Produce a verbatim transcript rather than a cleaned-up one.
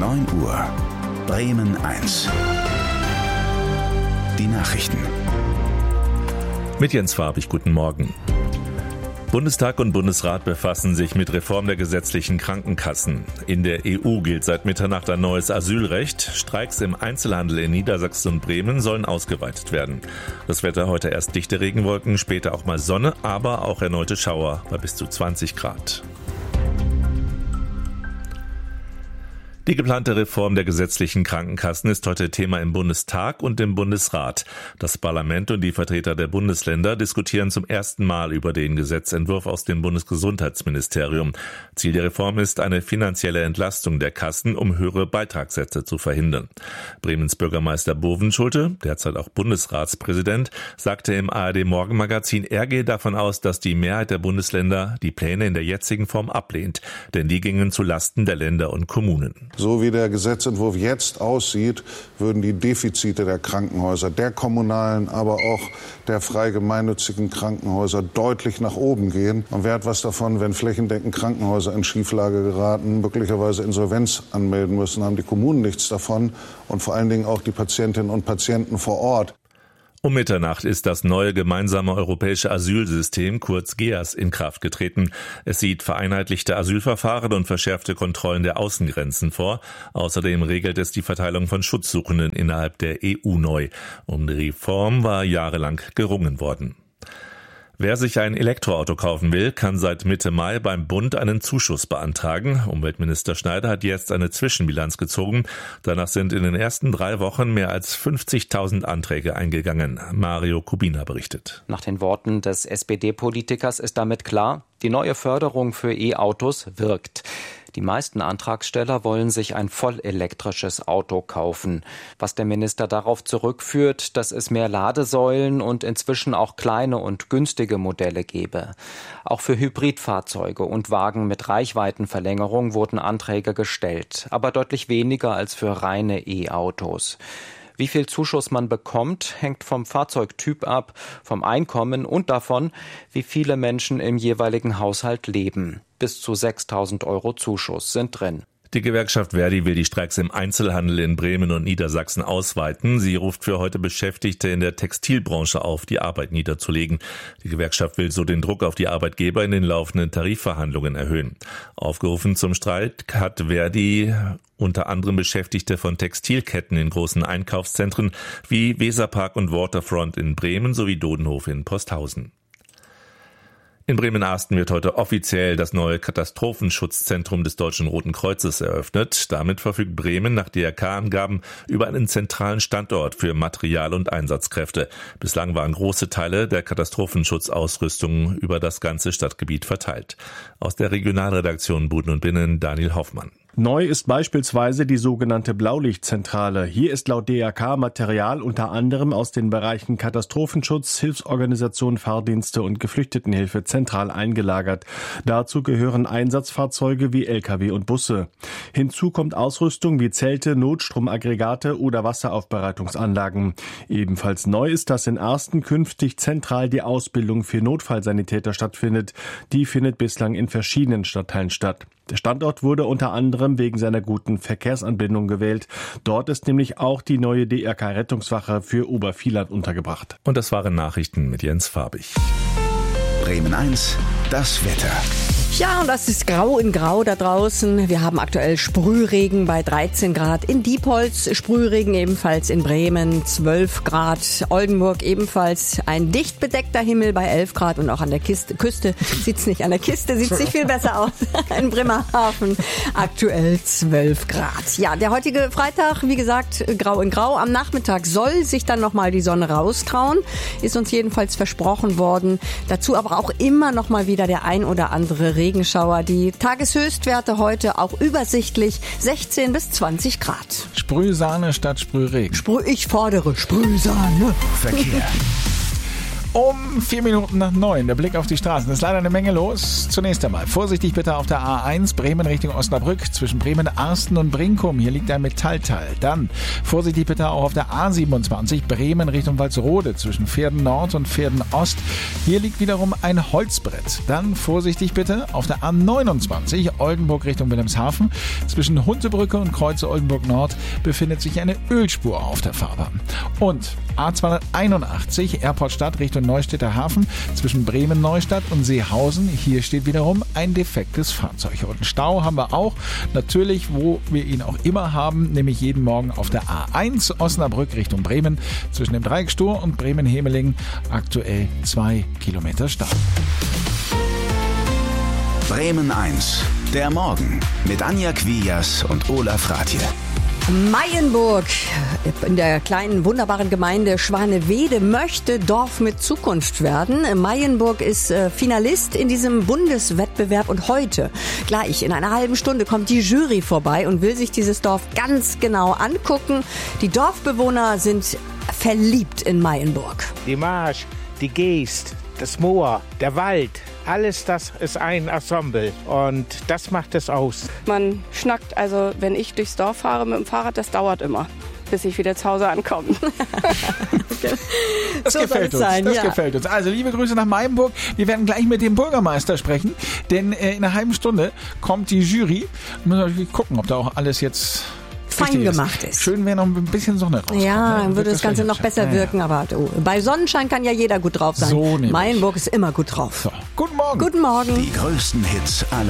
neun Uhr. Bremen eins. Die Nachrichten. Mit Jens Farbig, guten Morgen. Bundestag und Bundesrat befassen sich mit Reform der gesetzlichen Krankenkassen. In der E U gilt seit Mitternacht ein neues Asylrecht. Streiks im Einzelhandel in Niedersachsen und Bremen sollen ausgeweitet werden. Das Wetter heute erst dichte Regenwolken, später auch mal Sonne, aber auch erneute Schauer bei bis zu zwanzig Grad. Die geplante Reform der gesetzlichen Krankenkassen ist heute Thema im Bundestag und im Bundesrat. Das Parlament und die Vertreter der Bundesländer diskutieren zum ersten Mal über den Gesetzentwurf aus dem Bundesgesundheitsministerium. Ziel der Reform ist eine finanzielle Entlastung der Kassen, um höhere Beitragssätze zu verhindern. Bremens Bürgermeister Bovenschulte, derzeit auch Bundesratspräsident, sagte im A R D-Morgenmagazin, er gehe davon aus, dass die Mehrheit der Bundesländer die Pläne in der jetzigen Form ablehnt, denn die gingen zu Lasten der Länder und Kommunen. So wie der Gesetzentwurf jetzt aussieht, würden die Defizite der Krankenhäuser, der kommunalen, aber auch der frei gemeinnützigen Krankenhäuser deutlich nach oben gehen. Und wer hat was davon, wenn flächendeckend Krankenhäuser in Schieflage geraten, möglicherweise Insolvenz anmelden müssen, haben die Kommunen nichts davon und vor allen Dingen auch die Patientinnen und Patienten vor Ort. Um Mitternacht ist das neue gemeinsame europäische Asylsystem, kurz G E A S, in Kraft getreten. Es sieht vereinheitlichte Asylverfahren und verschärfte Kontrollen der Außengrenzen vor. Außerdem regelt es die Verteilung von Schutzsuchenden innerhalb der E U neu. Um die Reform war jahrelang gerungen worden. Wer sich ein Elektroauto kaufen will, kann seit Mitte Mai beim Bund einen Zuschuss beantragen. Umweltminister Schneider hat jetzt eine Zwischenbilanz gezogen. Danach sind in den ersten drei Wochen mehr als fünfzigtausend Anträge eingegangen. Mario Kubina berichtet. Nach den Worten des S P D-Politikers ist damit klar, die neue Förderung für E-Autos wirkt. Die meisten Antragsteller wollen sich ein vollelektrisches Auto kaufen. Was der Minister darauf zurückführt, dass es mehr Ladesäulen und inzwischen auch kleine und günstige Modelle gebe. Auch für Hybridfahrzeuge und Wagen mit Reichweitenverlängerung wurden Anträge gestellt, aber deutlich weniger als für reine E-Autos. Wie viel Zuschuss man bekommt, hängt vom Fahrzeugtyp ab, vom Einkommen und davon, wie viele Menschen im jeweiligen Haushalt leben. Bis zu sechstausend Euro Zuschuss sind drin. Die Gewerkschaft Verdi will die Streiks im Einzelhandel in Bremen und Niedersachsen ausweiten. Sie ruft für heute Beschäftigte in der Textilbranche auf, die Arbeit niederzulegen. Die Gewerkschaft will so den Druck auf die Arbeitgeber in den laufenden Tarifverhandlungen erhöhen. Aufgerufen zum Streik hat Verdi unter anderem Beschäftigte von Textilketten in großen Einkaufszentren wie Weserpark und Waterfront in Bremen sowie Dodenhof in Posthausen. In Bremen-Arsten wird heute offiziell das neue Katastrophenschutzzentrum des Deutschen Roten Kreuzes eröffnet. Damit verfügt Bremen nach D R K-Angaben über einen zentralen Standort für Material- und Einsatzkräfte. Bislang waren große Teile der Katastrophenschutzausrüstung über das ganze Stadtgebiet verteilt. Aus der Regionalredaktion Buden und Binnen Daniel Hoffmann. Neu ist beispielsweise die sogenannte Blaulichtzentrale. Hier ist laut D R K Material unter anderem aus den Bereichen Katastrophenschutz, Hilfsorganisation, Fahrdienste und Geflüchtetenhilfe zentral eingelagert. Dazu gehören Einsatzfahrzeuge wie L K W und Busse. Hinzu kommt Ausrüstung wie Zelte, Notstromaggregate oder Wasseraufbereitungsanlagen. Ebenfalls neu ist, dass in Arsten künftig zentral die Ausbildung für Notfallsanitäter stattfindet. Die findet bislang in verschiedenen Stadtteilen statt. Der Standort wurde unter anderem wegen seiner guten Verkehrsanbindung gewählt. Dort ist nämlich auch die neue D R K-Rettungswache für Obervieland untergebracht. Und das waren Nachrichten mit Jens Farbig. Bremen eins, das Wetter. Ja, und das ist grau in grau da draußen. Wir haben aktuell Sprühregen bei dreizehn Grad in Diepholz, Sprühregen ebenfalls in Bremen, zwölf Grad, Oldenburg ebenfalls ein dicht bedeckter Himmel bei elf Grad und auch an der Kiste, Küste sieht's nicht, an der Kiste sieht's nicht viel besser aus. In Bremerhaven aktuell zwölf Grad. Ja, der heutige Freitag, wie gesagt, grau in grau. Am Nachmittag soll sich dann nochmal die Sonne raustrauen, ist uns jedenfalls versprochen worden. Dazu aber auch immer noch mal wieder der ein oder andere Regenschauer. Die Tageshöchstwerte heute auch übersichtlich sechzehn bis zwanzig Grad. Sprühsahne statt Sprühregen. Sprüh, ich fordere Sprühsahne. Verkehr. Um vier Minuten nach neun, der Blick auf die Straßen. Es ist leider eine Menge los. Zunächst einmal vorsichtig bitte auf der A eins, Bremen Richtung Osnabrück, zwischen Bremen-Arsten und Brinkum. Hier liegt ein Metallteil. Dann vorsichtig bitte auch auf der A siebenundzwanzig, Bremen Richtung Walsrode, zwischen Verden Nord und Verden Ost. Hier liegt wiederum ein Holzbrett. Dann vorsichtig bitte auf der A neunundzwanzig, Oldenburg Richtung Wilhelmshaven. Zwischen Huntebrücke und Kreuze Oldenburg Nord befindet sich eine Ölspur auf der Fahrbahn. Und A zweihunderteinundachtzig, Airportstadt Richtung Neustädter Hafen, zwischen Bremen-Neustadt und Seehausen. Hier steht wiederum ein defektes Fahrzeug. Und einen Stau haben wir auch, natürlich, wo wir ihn auch immer haben, nämlich jeden Morgen auf der A eins, Osnabrück Richtung Bremen, zwischen dem Dreieckstor und Bremen-Hemeling, aktuell zwei Kilometer Stau. Bremen eins, der Morgen mit Anja Quias und Olaf Ratje. Mayenburg in der kleinen, wunderbaren Gemeinde Schwanewede möchte Dorf mit Zukunft werden. Mayenburg ist äh, Finalist in diesem Bundeswettbewerb und heute, gleich in einer halben Stunde, kommt die Jury vorbei und will sich dieses Dorf ganz genau angucken. Die Dorfbewohner sind verliebt in Mayenburg. Die Marsch, die Geest, das Moor, der Wald. Alles das ist ein Ensemble und das macht es aus. Man schnackt, also wenn ich durchs Dorf fahre mit dem Fahrrad, das dauert immer, bis ich wieder zu Hause ankomme. Das So gefällt soll es uns, sein, das ja. gefällt uns. Also liebe Grüße nach Mayenburg. Wir werden gleich mit dem Bürgermeister sprechen, denn äh, in einer halben Stunde kommt die Jury. Wir müssen natürlich gucken, ob da auch alles jetzt Fein gemacht ist. Schön wäre noch ein bisschen Sonne rauskommen. Ja, ne? dann würde das Ganze noch besser ja, ja. wirken, aber oh, bei Sonnenschein kann ja jeder gut drauf sein. So nämlich. Mayenburg ist immer gut drauf. So, guten Morgen. Guten Morgen. Die größten Hits aller